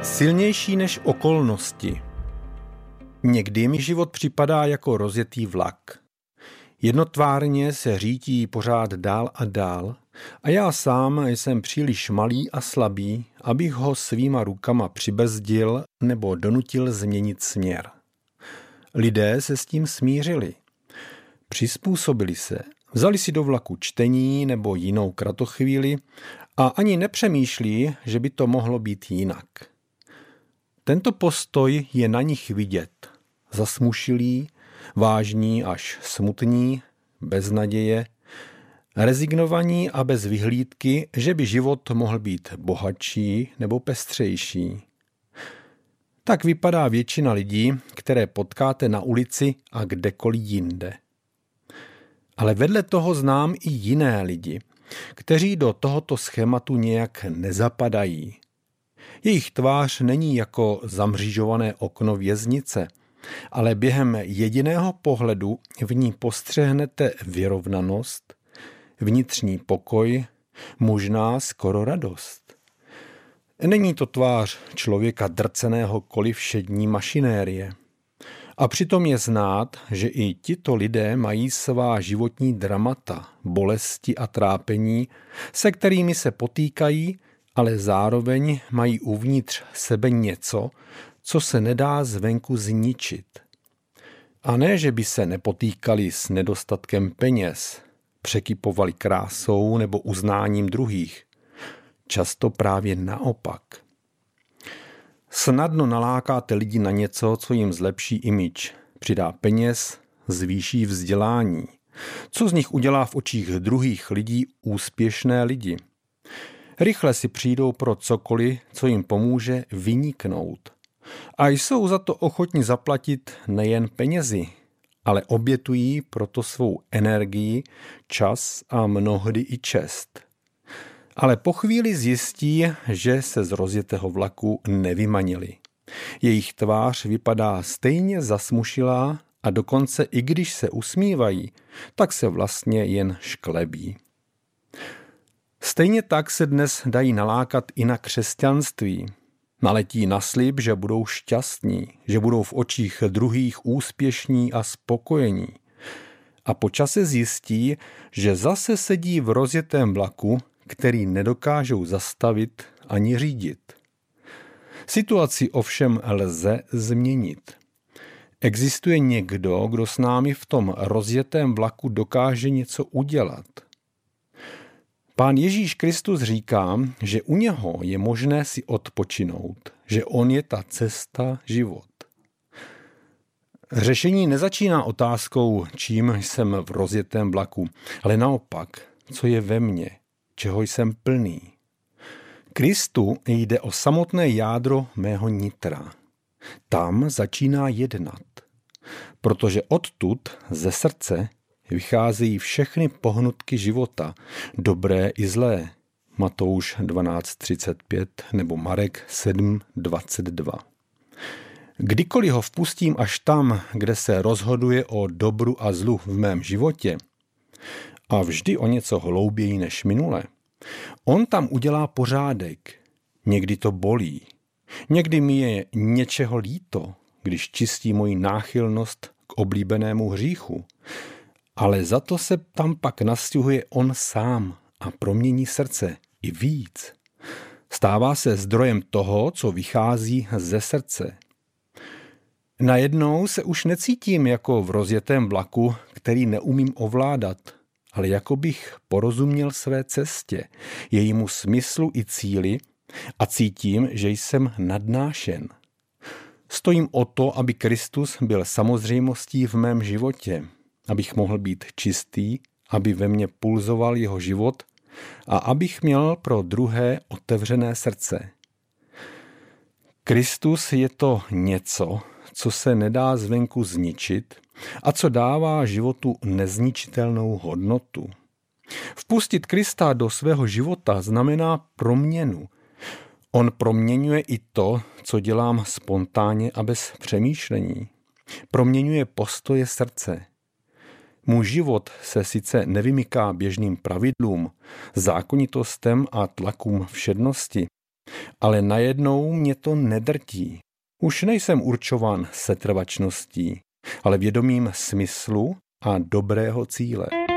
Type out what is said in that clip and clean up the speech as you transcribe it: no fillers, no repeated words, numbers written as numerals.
Silnější než okolnosti. Někdy mi život připadá jako rozjetý vlak. Jednotvárně se řítí pořád dál a dál a já sám jsem příliš malý a slabý, abych ho svýma rukama přibrzdil nebo donutil změnit směr. Lidé se s tím smířili. Přizpůsobili se, vzali si do vlaku čtení nebo jinou kratochvíli a ani nepřemýšlí, že by to mohlo být jinak. Tento postoj je na nich vidět. Zasmušilí, vážní až smutní, bez naděje, rezignovaní a bez vyhlídky, že by život mohl být bohatší nebo pestřejší. Tak vypadá většina lidí, které potkáte na ulici a kdekoliv jinde. Ale vedle toho znám i jiné lidi, kteří do tohoto schématu nějak nezapadají. Jejich tvář není jako zamřížované okno věznice, ale během jediného pohledu v ní postřehnete vyrovnanost, vnitřní pokoj, možná skoro radost. Není to tvář člověka drceného koli všední mašinérie. A přitom je znát, že i tito lidé mají svá životní dramata, bolesti a trápení, se kterými se potýkají, ale zároveň mají uvnitř sebe něco, co se nedá zvenku zničit. A ne, že by se nepotýkali s nedostatkem peněz, překypovali krásou nebo uznáním druhých. Často právě naopak. Snadno nalákáte lidi na něco, co jim zlepší image, přidá peněz, zvýší vzdělání, co z nich udělá v očích druhých lidí úspěšné lidi. Rychle si přijdou pro cokoliv, co jim pomůže vyniknout. A jsou za to ochotni zaplatit nejen penězi, ale obětují proto svou energii, čas a mnohdy i čest. Ale po chvíli zjistí, že se z rozjetého vlaku nevymanili. Jejich tvář vypadá stejně zasmušilá a dokonce i když se usmívají, tak se vlastně jen šklebí. Stejně tak se dnes dají nalákat i na křesťanství. Naletí na slib, že budou šťastní, že budou v očích druhých úspěšní a spokojení. A po čase zjistí, že zase sedí v rozjetém vlaku, který nedokážou zastavit ani řídit. Situaci ovšem lze změnit. Existuje někdo, kdo s námi v tom rozjetém vlaku dokáže něco udělat. Pán Ježíš Kristus říká, že u něho je možné si odpočinout, že on je ta cesta, život. Řešení nezačíná otázkou, čím jsem v rozjetém vlaku, ale naopak, co je ve mně, čeho jsem plný. Kristu jde o samotné jádro mého nitra. Tam začíná jednat, protože odtud ze srdce vycházejí všechny pohnutky života, dobré i zlé. Matouš 12:35 nebo Marek 7:22. Kdykoliv ho vpustím až tam, kde se rozhoduje o dobru a zlu v mém životě, a vždy o něco hlouběji než minule, on tam udělá pořádek. Někdy to bolí. Někdy mi je něčeho líto, když čistí moji náchylnost k oblíbenému hříchu. Ale za to se tam pak nastěhuje on sám a promění srdce i víc. Stává se zdrojem toho, co vychází ze srdce. Najednou se už necítím jako v rozjetém vlaku, který neumím ovládat, ale jako bych porozuměl své cestě, jejímu smyslu i cíli a cítím, že jsem nadnášen. Stojím o to, aby Kristus byl samozřejmostí v mém životě, abych mohl být čistý, aby ve mně pulzoval jeho život a abych měl pro druhé otevřené srdce. Kristus je to něco, co se nedá zvenku zničit a co dává životu nezničitelnou hodnotu. Vpustit Krista do svého života znamená proměnu. On proměňuje i to, co dělám spontánně a bez přemýšlení. Proměňuje postoje srdce. Můj život se sice nevymyká běžným pravidlům, zákonitostem a tlakům všednosti, Ale najednou mě to nedrtí. Už nejsem určován setrvačností, ale vědomím smyslu a dobrého cíle.